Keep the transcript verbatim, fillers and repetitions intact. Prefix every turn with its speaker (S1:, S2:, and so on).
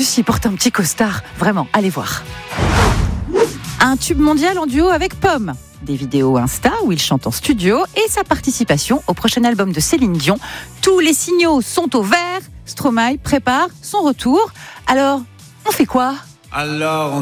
S1: plus, il porte un petit costard. Vraiment, allez voir. Un tube mondial en duo avec Pomme. Des vidéos Insta où il chante en studio et sa participation au prochain album de Céline Dion. Tous les signaux sont au vert. Stromae prépare son retour. Alors, on fait quoi ?
S2: Alors